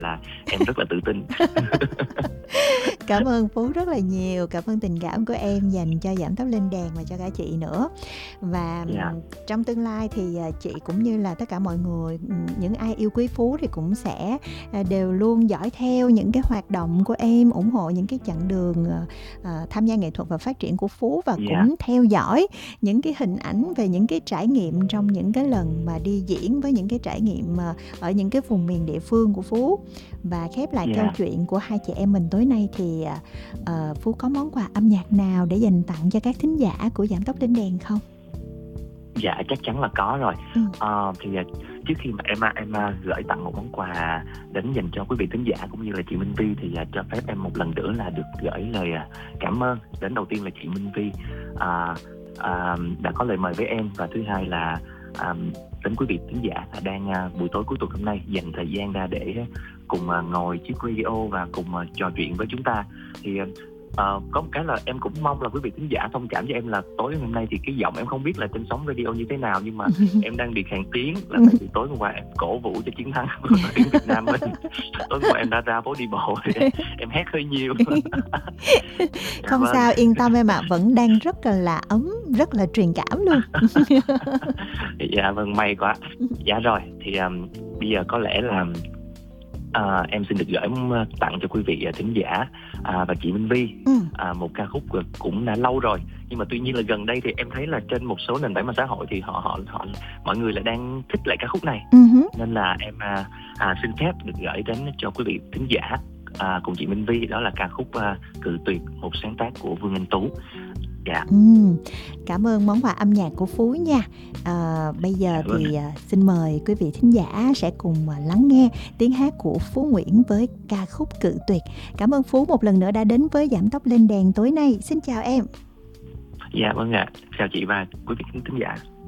là em rất là tự tin. Cảm ơn Phú rất là nhiều, cảm ơn tình cảm của em dành cho Giảm Tốc Lên Đèn và cho cả chị nữa. Và Dạ, trong tương lai thì chị cũng như là tất cả mọi người, những ai yêu quý Phú thì cũng sẽ đều luôn dõi theo những cái hoạt động của em, ủng hộ những cái chặng đường tham gia nghệ thuật và phát triển của Phú, và dạ, cũng theo dõi những cái hình ảnh về những cái trải nghiệm trong những cái lần mà đi diễn, với những cái trải nghiệm ở những cái vùng miền địa phương của Phú. Và khép lại câu dạ. chuyện của hai chị em mình tối nay thì Phú có món quà âm nhạc nào để dành tặng cho các thính giả của Giảm Tốc Lên Đèn không? Dạ chắc chắn là có rồi. Ừ. Trước khi mà em gửi tặng một món quà đến dành cho quý vị thính giả cũng như là chị Minh Vi, thì cho phép em một lần nữa là được gửi lời cảm ơn đến, đầu tiên là chị Minh Vi đã có lời mời với em, và thứ hai là đến quý vị thính giả đang buổi tối cuối tuần hôm nay dành thời gian ra để cùng ngồi chiếc radio và cùng trò chuyện với chúng ta. Thì có một cái là em cũng mong là quý vị thính giả thông cảm cho em là tối hôm nay thì cái giọng em không biết là trên sóng radio như thế nào, nhưng mà em đang bị khàn tiếng là tại vì tối hôm qua em cổ vũ cho chiến thắng của đội tuyển Việt Nam mình. Tối hôm qua em đã ra phố đi bộ thì em hét hơi nhiều. Dạ Không vâng. sao, yên tâm em ạ, vẫn đang rất là ấm, rất là truyền cảm luôn. Dạ vâng, may quá. Dạ rồi, thì bây giờ có lẽ là em xin được gửi tặng cho quý vị thính giả và chị Minh Vi một ca khúc cũng đã lâu rồi, nhưng mà tuy nhiên là gần đây thì em thấy là trên một số nền tảng mạng xã hội thì họ mọi người lại đang thích lại ca khúc này, nên là em xin phép được gửi đến cho quý vị thính giả cùng chị Minh Vi, đó là ca khúc Cự Tuyệt, một sáng tác của Vương Anh Tú. Dạ. Cảm ơn món quà âm nhạc của Phú nha. Bây giờ thì xin mời quý vị thính giả sẽ cùng lắng nghe tiếng hát của Phú Nguyễn với ca khúc Cự Tuyệt. Cảm ơn Phú một lần nữa đã đến với Giảm Tốc Lên Đèn tối nay. Xin chào em. Dạ vâng ạ. Chào chị và quý vị thính giả.